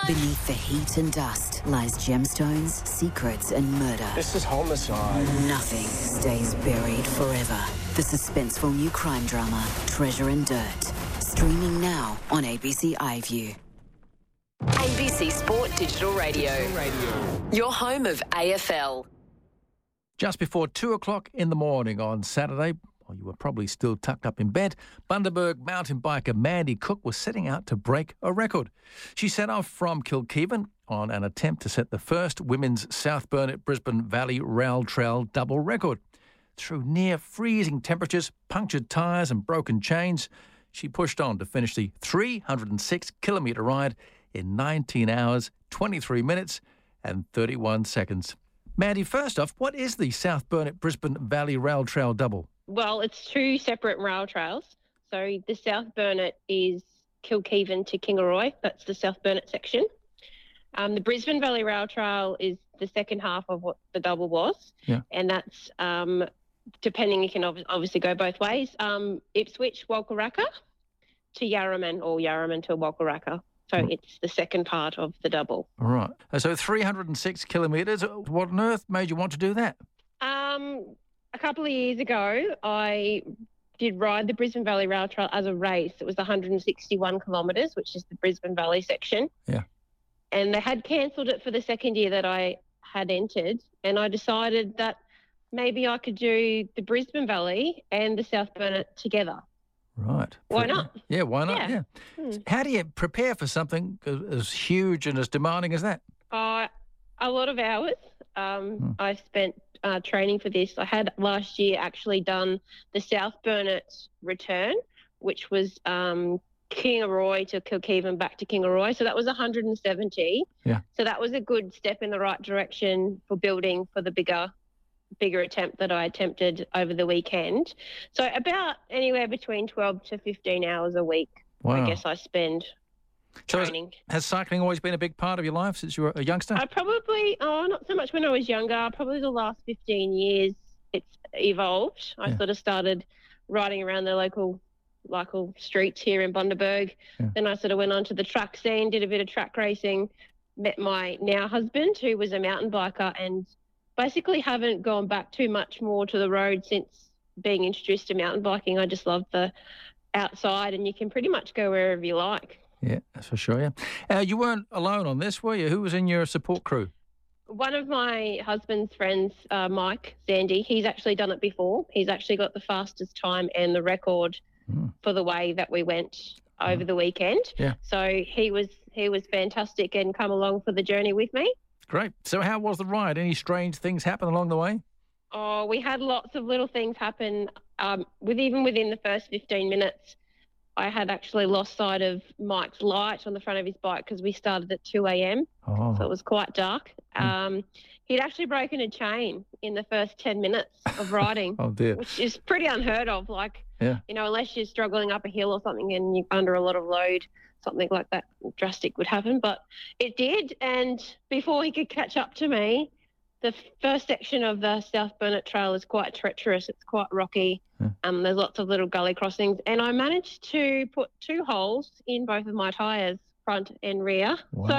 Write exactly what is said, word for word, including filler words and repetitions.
Beneath the heat and dust lies gemstones, secrets and murder. This is homicide. Nothing stays buried forever. The suspenseful new crime drama, Treasure and Dirt. Streaming now on A B C iView. A B C Sport Digital Radio. Your home of A F L. Just before two o'clock in the morning on Saturday, well, you were probably still tucked up in bed, Bundaberg mountain biker Mandy Cook was setting out to break a record. She set off from Kilkevin on an attempt to set the first women's South Burnett Brisbane Valley Rail Trail double record. Through near freezing temperatures, punctured tyres and broken chains, she pushed on to finish the three hundred six kilometre ride in nineteen hours, twenty-three minutes and thirty-one seconds. Mandy, first off, what is the South Burnett Brisbane Valley Rail Trail double? Well, it's two separate rail trails. So the South Burnett is Kilkevin to Kingaroy. That's the South Burnett section. Um, the Brisbane Valley Rail Trail is the second half of what the double was. Yeah. And that's, um, depending, you can ob- obviously go both ways. Um, Ipswich, Walkaracka to Yarraman or Yarraman to Walkaracka. So mm. it's the second part of the double. Right. So three hundred six kilometres. What on earth made you want to do that? Um, a couple of years ago, I did ride the Brisbane Valley Rail Trail as a race. It was one hundred sixty-one kilometres, which is the Brisbane Valley section. Yeah. And they had cancelled it for the second year that I had entered. And I decided that maybe I could do the Brisbane Valley and the South Burnett together. Right. Why not? Yeah, why not? Yeah. yeah. Hmm. How do you prepare for something as huge and as demanding as that? Uh, a lot of hours. Um, hmm. I spent uh, training for this. I had last year actually done the South Burnett return, which was um, Kingaroy to Kilkevin back to Kingaroy. So that was one hundred seventy. Yeah. So that was a good step in the right direction for building for the bigger bigger attempt that I attempted over the weekend. So about anywhere between twelve to fifteen hours a week, wow. I guess I spend so training. Has, has cycling always been a big part of your life since you were a youngster? I probably, oh, not so much when I was younger. Probably the last fifteen years it's evolved. I yeah. sort of started riding around the local local streets here in Bundaberg. Yeah. Then I sort of went on to the track scene, did a bit of track racing, met my now husband who was a mountain biker, and basically haven't gone back too much more to the road since being introduced to mountain biking. I just love the outside and you can pretty much go wherever you like. Yeah, that's for sure, yeah. Uh, you weren't alone on this, were you? Who was in your support crew? One of my husband's friends, uh, Mike Zandy, he's actually done it before. He's actually got the fastest time and the record mm. for the way that we went over mm. the weekend. Yeah. So he was he was fantastic and come along for the journey with me. Great. So how was the ride? Any strange things happen along the way? Oh, we had lots of little things happen. Um, with even within the first fifteen minutes, I had actually lost sight of Mike's light on the front of his bike because we started at two a.m. Oh. So it was quite dark. Mm. Um, he'd actually broken a chain in the first ten minutes of riding. Oh, dear. Which is pretty unheard of. Like, yeah. you know, unless you're struggling up a hill or something and you're under a lot of load, something like that drastic would happen, but it did. And before he could catch up to me, the first section of the South Burnett Trail is quite treacherous. It's quite rocky. Yeah. Um, there's lots of little gully crossings, and I managed to put two holes in both of my tyres, front and rear. Wow. So